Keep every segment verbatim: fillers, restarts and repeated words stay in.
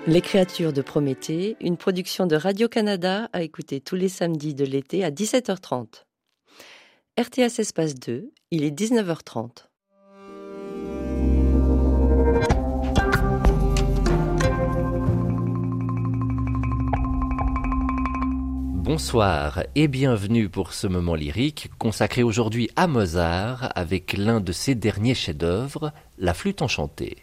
Les créatures de Prométhée, une production de Radio-Canada à écouter tous les samedis de l'été à dix-sept heures trente. R T S Espace deux, il est dix-neuf heures trente. Bonsoir et bienvenue pour ce moment lyrique consacré aujourd'hui à Mozart avec l'un de ses derniers chefs-d'œuvre, la flûte enchantée.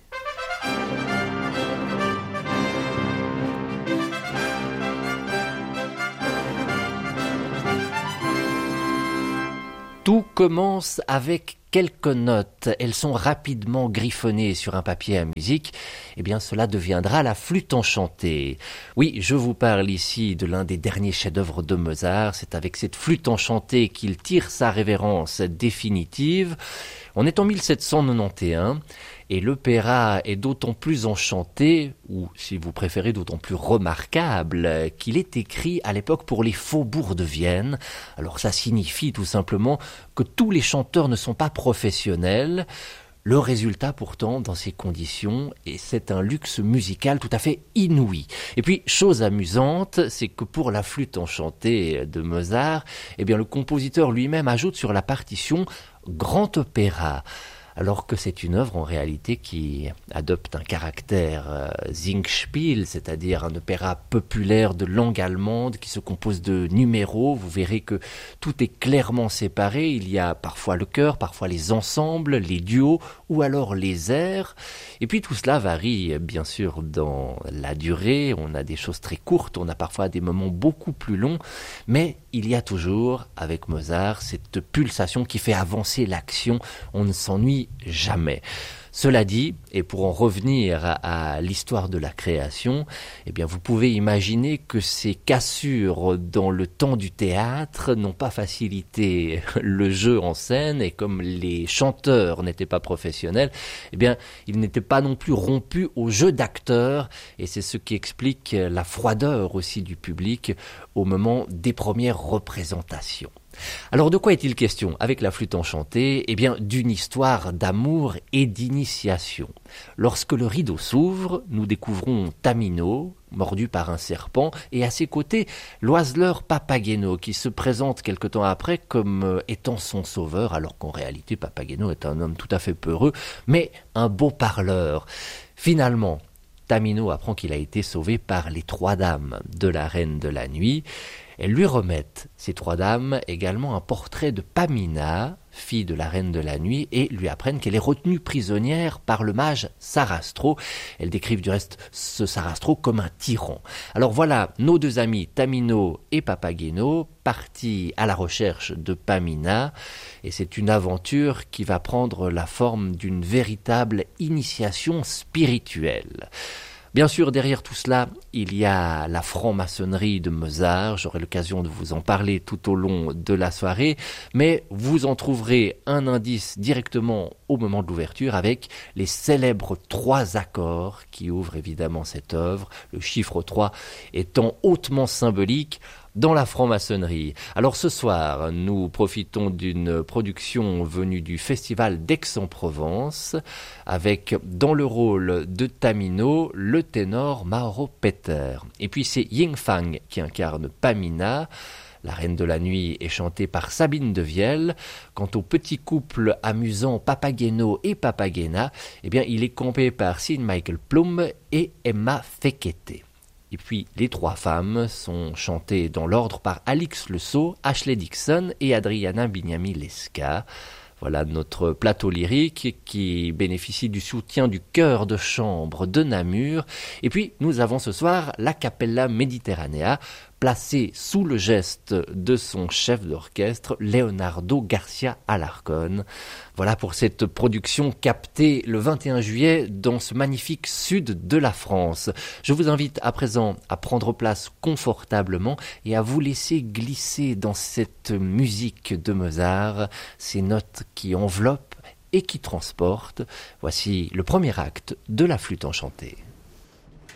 Tout commence avec quelques notes. Elles sont rapidement griffonnées sur un papier à musique. Eh bien, cela deviendra la flûte enchantée. Oui, je vous parle ici de l'un des derniers chefs-d'œuvre de Mozart. C'est avec cette flûte enchantée qu'il tire sa révérence définitive. On est en mille sept cent quatre-vingt-onze et l'opéra est d'autant plus enchanté, ou si vous préférez d'autant plus remarquable, qu'il est écrit à l'époque pour les faubourgs de Vienne. Alors ça signifie tout simplement que tous les chanteurs ne sont pas professionnels. Le résultat pourtant dans ces conditions, et c'est un luxe musical tout à fait inouï. Et puis, chose amusante, c'est que pour la flûte enchantée de Mozart, eh bien le compositeur lui-même ajoute sur la partition grand opéra, alors que c'est une œuvre en réalité qui adopte un caractère euh, Singspiel, c'est-à-dire un opéra populaire de langue allemande qui se compose de numéros. Vous verrez que tout est clairement séparé. Il y a parfois le chœur, parfois les ensembles, les duos ou alors les airs. Et puis tout cela varie bien sûr dans la durée. On a des choses très courtes, on a parfois des moments beaucoup plus longs, mais il y a toujours, avec Mozart, cette pulsation qui fait avancer l'action. On ne s'ennuie jamais. Cela dit, et pour en revenir à, à l'histoire de la création, eh bien vous pouvez imaginer que ces cassures dans le temps du théâtre n'ont pas facilité le jeu en scène, et comme les chanteurs n'étaient pas professionnels, eh bien ils n'étaient pas non plus rompus au jeu d'acteurs, et c'est ce qui explique la froideur aussi du public au moment des premières représentations. Alors de quoi est-il question avec la flûte enchantée ? Eh bien d'une histoire d'amour et d'initiation. Lorsque le rideau s'ouvre, nous découvrons Tamino, mordu par un serpent, et à ses côtés l'oiseleur Papageno, qui se présente quelque temps après comme étant son sauveur, alors qu'en réalité Papageno est un homme tout à fait peureux, mais un beau parleur. Finalement, Tamino apprend qu'il a été sauvé par les trois dames de la Reine de la Nuit. Elles lui remettent, ces trois dames, également un portrait de Pamina, fille de la Reine de la Nuit, et lui apprennent qu'elle est retenue prisonnière par le mage Sarastro. Elles décrivent du reste ce Sarastro comme un tyran. Alors voilà, nos deux amis Tamino et Papageno partis à la recherche de Pamina, et c'est une aventure qui va prendre la forme d'une véritable initiation spirituelle. Bien sûr, derrière tout cela, il y a la franc-maçonnerie de Mozart. J'aurai l'occasion de vous en parler tout au long de la soirée, mais vous en trouverez un indice directement au moment de l'ouverture avec les célèbres trois accords qui ouvrent évidemment cette œuvre, le chiffre trois étant hautement symbolique dans la franc-maçonnerie. Alors ce soir, nous profitons d'une production venue du Festival d'Aix-en-Provence avec dans le rôle de Tamino le ténor Mauro Petter. Et puis c'est Ying Fang qui incarne Pamina. La Reine de la Nuit est chantée par Sabine de Vielle. Quant au petit couple amusant Papageno et Papagena, eh bien il est campé par Sean Michael Plum et Emma Fekete. Et puis, les trois femmes sont chantées dans l'ordre par Alix Le Sceau, Ashley Dixon et Adriana Bignami-Lesca. Voilà notre plateau lyrique qui bénéficie du soutien du chœur de chambre de Namur. Et puis, nous avons ce soir la Capella Mediterranea, placée sous le geste de son chef d'orchestre, Leonardo Garcia Alarcón. Voilà pour cette production captée le vingt et un juillet dans ce magnifique sud de la France. Je vous invite à présent à prendre place confortablement et à vous laisser glisser dans cette musique de Mozart, ces notes qui enveloppent et qui transportent. Voici le premier acte de la flûte enchantée.